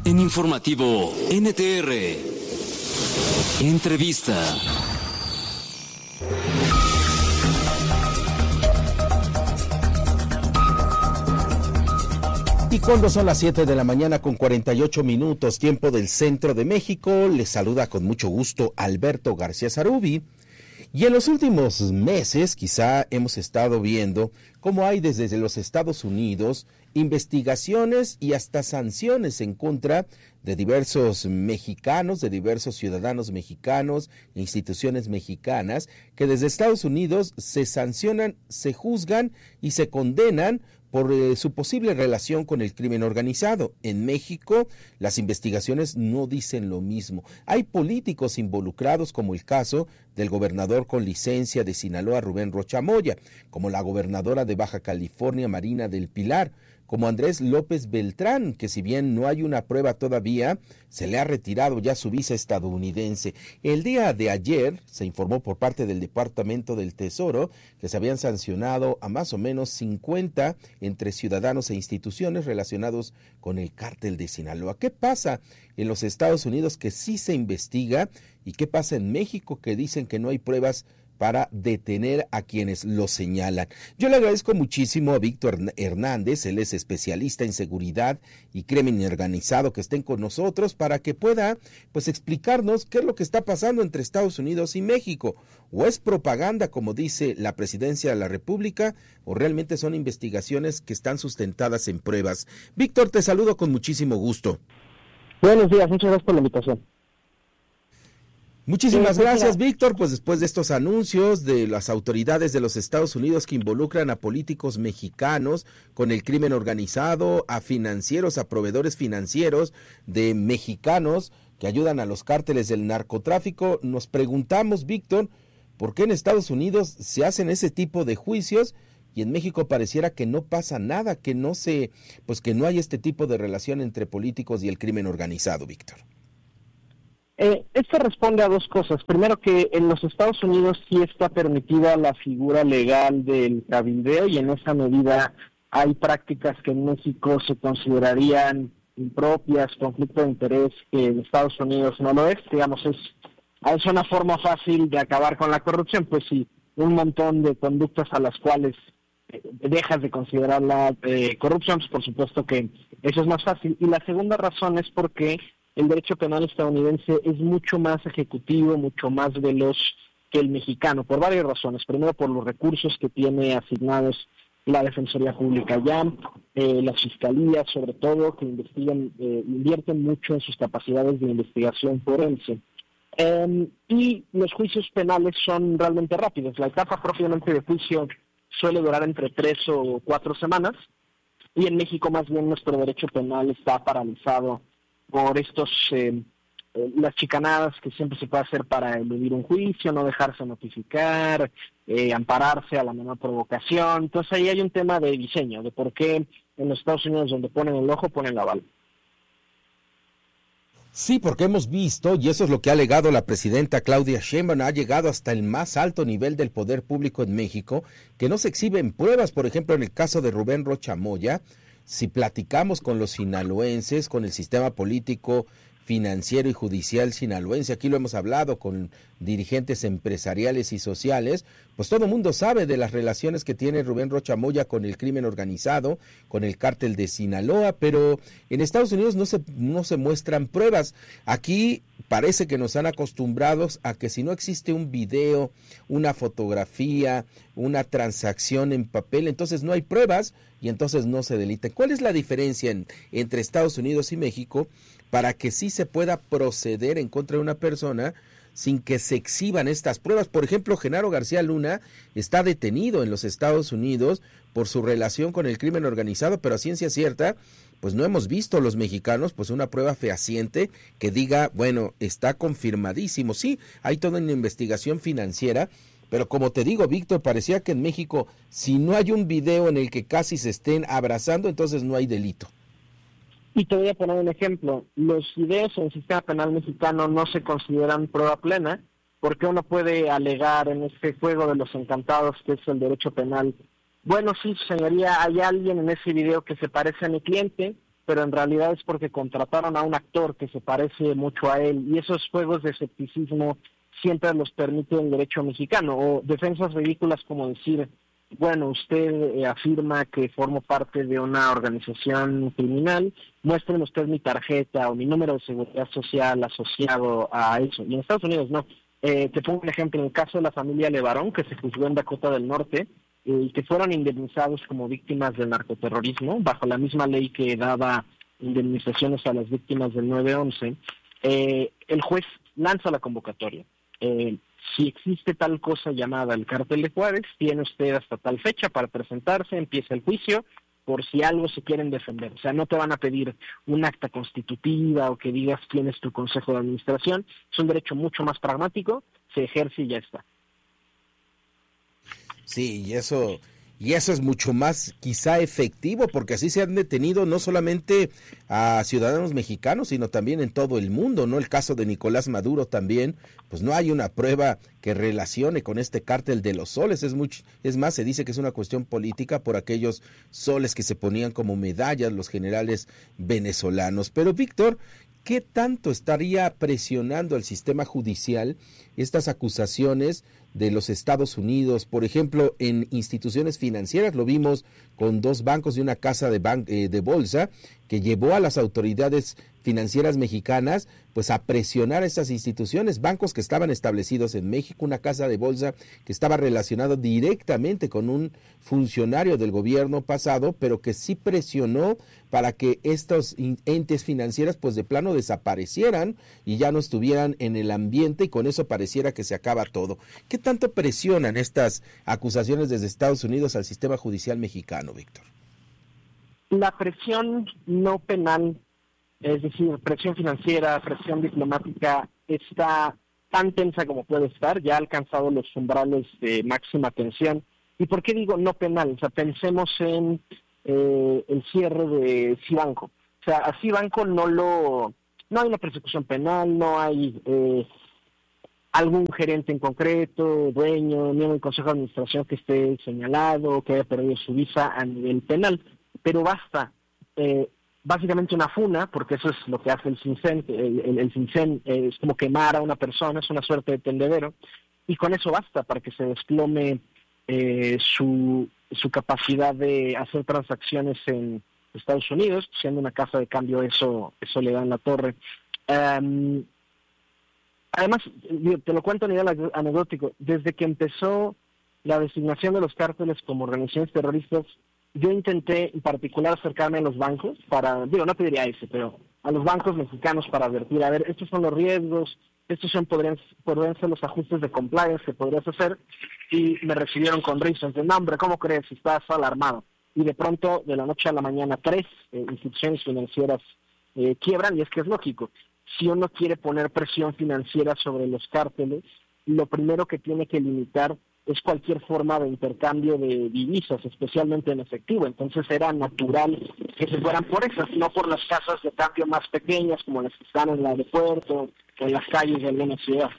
En Informativo NTR, entrevista. Y cuando son las 7 de la mañana con 48 minutos, tiempo del centro de México, les saluda con mucho gusto Alberto García Zarubi. Y en los últimos meses quizá hemos estado viendo cómo hay desde los Estados Unidos investigaciones y hasta sanciones en contra de diversos mexicanos, de diversos ciudadanos mexicanos, instituciones mexicanas, que desde Estados Unidos se sancionan, se juzgan y se condenan por su posible relación con el crimen organizado. En México, las investigaciones no dicen lo mismo. Hay políticos involucrados, como el caso del gobernador con licencia de Sinaloa, Rubén Rocha Moya, como la gobernadora de Baja California, Marina del Pilar, como Andrés López Beltrán, que si bien no hay una prueba todavía, se le ha retirado ya su visa estadounidense. El día de ayer se informó por parte del Departamento del Tesoro que se habían sancionado a más o menos 50 entre ciudadanos e instituciones relacionados con el cártel de Sinaloa. ¿Qué pasa en los Estados Unidos que sí se investiga y qué pasa en México que dicen que no hay pruebas para detener a quienes lo señalan? Yo le agradezco muchísimo a Víctor Hernández, él es especialista en seguridad y crimen organizado, que estén con nosotros para que pueda pues explicarnos qué es lo que está pasando entre Estados Unidos y México. ¿O es propaganda, como dice la Presidencia de la República, o realmente son investigaciones que están sustentadas en pruebas? Víctor, te saludo con muchísimo gusto. Buenos días, muchas gracias por la invitación. Muchísimas gracias, Víctor. Pues después de estos anuncios de las autoridades de los Estados Unidos que involucran a políticos mexicanos con el crimen organizado, a financieros, a proveedores financieros de mexicanos que ayudan a los cárteles del narcotráfico, nos preguntamos, Víctor, ¿por qué en Estados Unidos se hacen ese tipo de juicios y en México pareciera que no pasa nada, que no hay este tipo de relación entre políticos y el crimen organizado, Víctor? Esto responde a dos cosas. Primero, que en los Estados Unidos sí está permitida la figura legal del cabildeo y en esa medida hay prácticas que en México se considerarían impropias, conflicto de interés, que en Estados Unidos no lo es. Digamos, es una forma fácil de acabar con la corrupción, pues sí, un montón de conductas a las cuales dejas de considerar la corrupción, pues por supuesto que eso es más fácil. Y la segunda razón es porque el derecho penal estadounidense es mucho más ejecutivo, mucho más veloz que el mexicano, por varias razones. Primero, por los recursos que tiene asignados la Defensoría Pública ya, las fiscalías, sobre todo, que invierten mucho en sus capacidades de investigación forense. Y los juicios penales son realmente rápidos. La etapa propiamente de juicio suele durar entre 3 o 4 semanas, y en México más bien nuestro derecho penal está paralizado por las chicanadas que siempre se puede hacer para eludir un juicio, no dejarse notificar, ampararse a la menor provocación. Entonces ahí hay un tema de diseño, de por qué en los Estados Unidos donde ponen el ojo, ponen la bala. Sí, porque hemos visto, y eso es lo que ha alegado la presidenta Claudia Sheinbaum, ha llegado hasta el más alto nivel del poder público en México, que no se exhiben pruebas. Por ejemplo, en el caso de Rubén Rocha Moya, si platicamos con los sinaloenses, con el sistema político, financiero y judicial sinaloense, aquí lo hemos hablado con dirigentes empresariales y sociales, pues todo el mundo sabe de las relaciones que tiene Rubén Rocha Moya con el crimen organizado, con el cártel de Sinaloa, pero en Estados Unidos no se muestran pruebas. Aquí parece que nos han acostumbrado a que si no existe un video, una fotografía, una transacción en papel, entonces no hay pruebas y entonces no se delita. ¿Cuál es la diferencia entre Estados Unidos y México para que sí se pueda proceder en contra de una persona sin que se exhiban estas pruebas? Por ejemplo, Genaro García Luna está detenido en los Estados Unidos por su relación con el crimen organizado, pero a ciencia cierta, pues no hemos visto los mexicanos pues una prueba fehaciente que diga, bueno, está confirmadísimo. Sí, hay toda una investigación financiera, pero como te digo, Víctor, parecía que en México, si no hay un video en el que casi se estén abrazando, entonces no hay delito. Y te voy a poner un ejemplo. Los videos en el sistema penal mexicano no se consideran prueba plena, porque uno puede alegar en este juego de los encantados, que es el derecho penal, bueno, sí, señoría, hay alguien en ese video que se parece a mi cliente, pero en realidad es porque contrataron a un actor que se parece mucho a él, y esos juegos de escepticismo siempre los permite el derecho mexicano, o defensas ridículas como decir, bueno, usted afirma que formo parte de una organización criminal, muéstreme usted mi tarjeta o mi número de seguridad social asociado a eso. Y en Estados Unidos no. Te pongo un ejemplo, en el caso de la familia Levarón, que se juzgó en Dakota del Norte, y que fueron indemnizados como víctimas del narcoterrorismo, bajo la misma ley que daba indemnizaciones a las víctimas del 9/11, el juez lanza la convocatoria. Si existe tal cosa llamada el Cártel de Juárez, tiene usted hasta tal fecha para presentarse, empieza el juicio, por si algo se quieren defender. O sea, no te van a pedir un acta constitutiva o que digas quién es tu consejo de administración. Es un derecho mucho más pragmático, se ejerce y ya está. Sí, y eso es mucho más quizá efectivo, porque así se han detenido no solamente a ciudadanos mexicanos, sino también en todo el mundo, ¿no? El caso de Nicolás Maduro también, pues no hay una prueba que relacione con este cártel de los soles, es más, se dice que es una cuestión política por aquellos soles que se ponían como medallas los generales venezolanos. Pero Víctor, ¿qué tanto estaría presionando al sistema judicial estas acusaciones de los Estados Unidos? Por ejemplo, en instituciones financieras, lo vimos con 2 bancos y una casa de bolsa, que llevó a las autoridades financieras mexicanas pues a presionar a estas instituciones, bancos que estaban establecidos en México, una casa de bolsa que estaba relacionada directamente con un funcionario del gobierno pasado, pero que sí presionó para que estos entes financieros pues de plano desaparecieran y ya no estuvieran en el ambiente, y con eso pareciera que se acaba todo. ¿Qué tanto presionan estas acusaciones desde Estados Unidos al sistema judicial mexicano, Víctor? La presión no penal, es decir, presión financiera, presión diplomática, está tan tensa como puede estar, ya ha alcanzado los umbrales de máxima tensión. ¿Y por qué digo no penal? O sea, pensemos en el cierre de Cibanco. O sea, a Cibanco no hay una persecución penal, no hay algún gerente en concreto, dueño, miembro del Consejo de Administración que esté señalado, que haya perdido su visa a nivel penal, pero basta básicamente una funa, porque eso es lo que hace el CINCEN. El CINCEN es como quemar a una persona, es una suerte de tendedero, y con eso basta para que se desplome su capacidad de hacer transacciones en Estados Unidos. Siendo una casa de cambio, eso le da en la torre. Además, te lo cuento a nivel anecdótico, desde que empezó la designación de los cárteles como organizaciones terroristas, yo intenté en particular acercarme a los bancos no pediría ese, pero a los bancos mexicanos para advertir, a ver, estos son los riesgos, estos podrían ser los ajustes de compliance que podrías hacer, y me recibieron con risas de, no hombre, ¿cómo crees? Estás alarmado. Y de pronto, de la noche a la mañana, 3 instituciones financieras quiebran, y es que es lógico. Si uno quiere poner presión financiera sobre los cárteles, lo primero que tiene que limitar es cualquier forma de intercambio de divisas, especialmente en efectivo. Entonces era natural que se fueran por esas, no por las casas de cambio más pequeñas, como las que están en el aeropuerto o en las calles de alguna ciudad.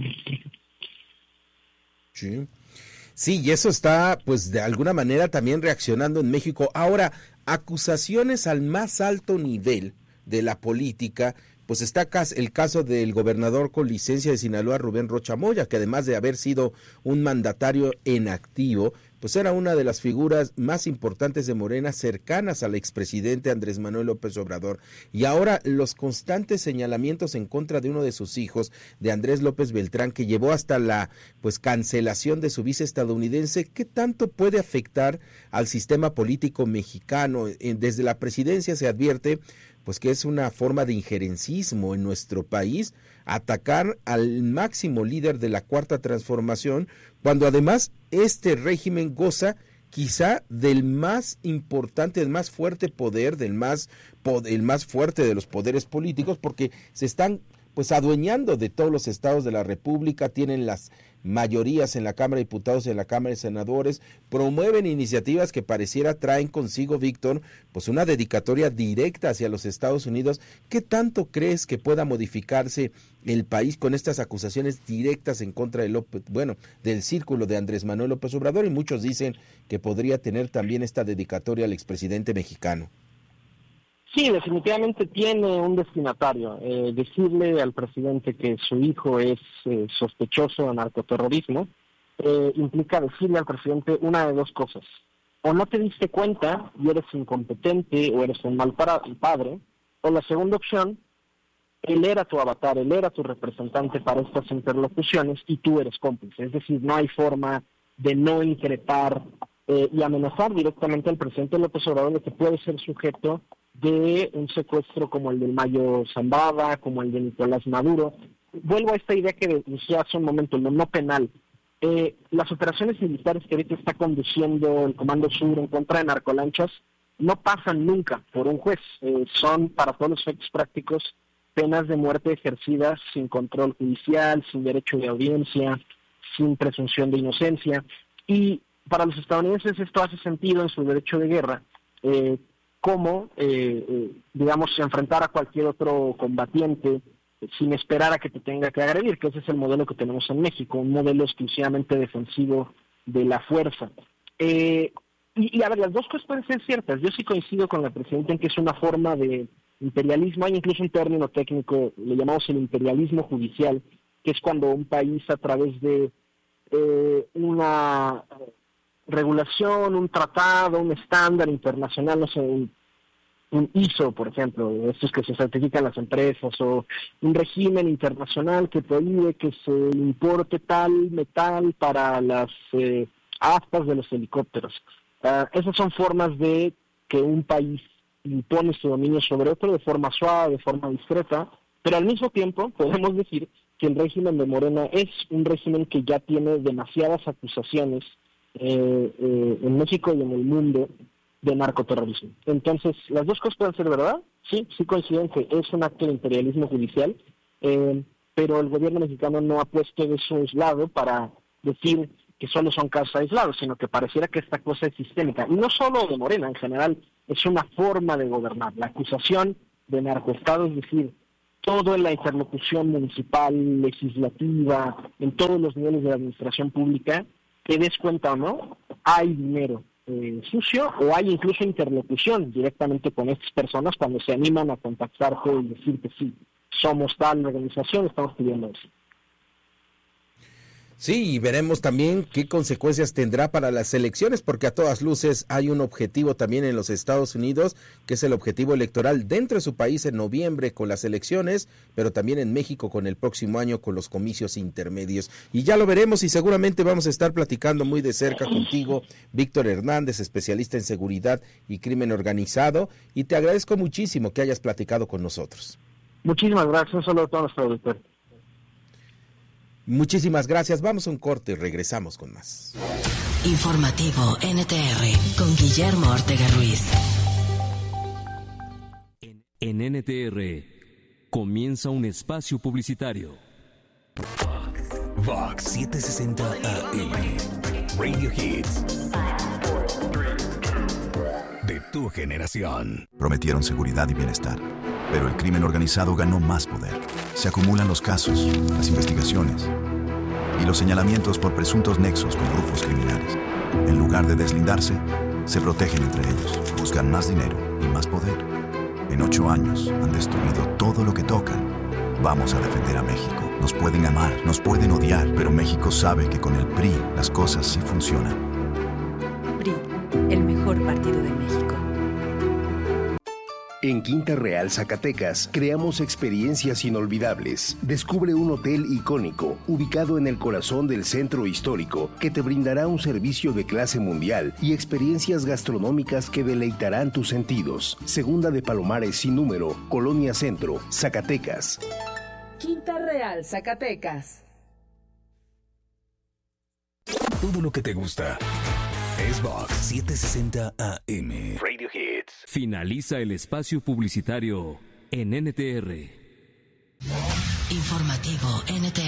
Sí, y eso está, pues, de alguna manera también reaccionando en México. Ahora, acusaciones al más alto nivel de la política, pues está el caso del gobernador con licencia de Sinaloa, Rubén Rocha Moya, que además de haber sido un mandatario en activo, pues era una de las figuras más importantes de Morena, cercanas al expresidente Andrés Manuel López Obrador. Y ahora los constantes señalamientos en contra de uno de sus hijos, de Andrés López Beltrán, que llevó hasta la cancelación de su visa estadounidense. ¿Qué tanto puede afectar al sistema político mexicano? Desde la presidencia se advierte pues que es una forma de injerencismo en nuestro país, atacar al máximo líder de la Cuarta Transformación, cuando además este régimen goza quizá del más importante, del más fuerte poder, el más fuerte de los poderes políticos, porque se están pues adueñando de todos los estados de la República, tienen las mayorías en la Cámara de Diputados y en la Cámara de Senadores, promueven iniciativas que pareciera traen consigo, Víctor, pues una dedicatoria directa hacia los Estados Unidos. ¿Qué tanto crees que pueda modificarse el país con estas acusaciones directas en contra del círculo de Andrés Manuel López Obrador? Y muchos dicen que podría tener también esta dedicatoria al expresidente mexicano. Sí, definitivamente tiene un destinatario. Decirle al presidente que su hijo es sospechoso de narcoterrorismo implica decirle al presidente una de dos cosas. O no te diste cuenta y eres incompetente o eres un mal padre, o la segunda opción, él era tu avatar, él era tu representante para estas interlocuciones y tú eres cómplice. Es decir, no hay forma de no increpar y amenazar directamente al presidente López Obrador de que puede ser sujeto de un secuestro como el del Mayo Zambada, como el de Nicolás Maduro. Vuelvo a esta idea que decía hace un momento, lo no penal. Las operaciones militares que ahorita está conduciendo el Comando Sur en contra de narcolanchas no pasan nunca por un juez. Son, para todos los efectos prácticos, penas de muerte ejercidas sin control judicial, sin derecho de audiencia, sin presunción de inocencia. Y para los estadounidenses esto hace sentido en su derecho de guerra, digamos, enfrentar a cualquier otro combatiente sin esperar a que te tenga que agredir, que ese es el modelo que tenemos en México, un modelo exclusivamente defensivo de la fuerza. Y a ver, las dos cosas pueden ser ciertas. Yo sí coincido con la presidenta en que es una forma de imperialismo. Hay incluso un término técnico, le llamamos el imperialismo judicial, que es cuando un país a través de una regulación, un tratado, un estándar internacional, no sé, un ISO, por ejemplo, estos que se certifican las empresas, o un régimen internacional que prohíbe que se importe tal metal para las aspas de los helicópteros. Esas son formas de que un país impone su dominio sobre otro de forma suave, de forma discreta, pero al mismo tiempo podemos decir que el régimen de Morena es un régimen que ya tiene demasiadas acusaciones en México y en el mundo de narcoterrorismo. Entonces, las dos cosas pueden ser verdad, sí coinciden que es un acto de imperialismo judicial, pero el gobierno mexicano no ha puesto de su lado para decir que solo son casos aislados, sino que pareciera que esta cosa es sistémica. Y no solo de Morena, en general, es una forma de gobernar. La acusación de narcoestado, es decir, todo en la interlocución municipal, legislativa, en todos los niveles de la administración pública, te des cuenta o no, hay dinero sucio, o hay incluso interlocución directamente con estas personas cuando se animan a contactarte y decirte sí, somos tal organización, estamos pidiendo eso. Sí, y veremos también qué consecuencias tendrá para las elecciones, porque a todas luces hay un objetivo también en los Estados Unidos, que es el objetivo electoral dentro de su país en noviembre con las elecciones, pero también en México con el próximo año con los comicios intermedios. Y ya lo veremos y seguramente vamos a estar platicando muy de cerca contigo, Víctor Hernández, especialista en seguridad y crimen organizado, y te agradezco muchísimo que hayas platicado con nosotros. Muchísimas gracias, un saludo a todos nuestros auditores. Muchísimas gracias. Vamos a un corte y regresamos con más. Informativo NTR con Guillermo Ortega Ruiz. En NTR comienza un espacio publicitario. Vox 760 AM Radio Hits de tu generación. Prometieron seguridad y bienestar, pero el crimen organizado ganó más poder. Se acumulan los casos, las investigaciones y los señalamientos por presuntos nexos con grupos criminales. En lugar de deslindarse, se protegen entre ellos, buscan más dinero y más poder. En 8 años han destruido todo lo que tocan. Vamos a defender a México. Nos pueden amar, nos pueden odiar, pero México sabe que con el PRI las cosas sí funcionan. PRI, el mejor partido de México. En Quinta Real, Zacatecas, creamos experiencias inolvidables. Descubre un hotel icónico, ubicado en el corazón del centro histórico, que te brindará un servicio de clase mundial y experiencias gastronómicas que deleitarán tus sentidos. Segunda de Palomares sin número, Colonia Centro, Zacatecas. Quinta Real, Zacatecas. Todo lo que te gusta es Vox 760 AM Radio Hits. Finaliza el espacio publicitario en NTR. Informativo NTR.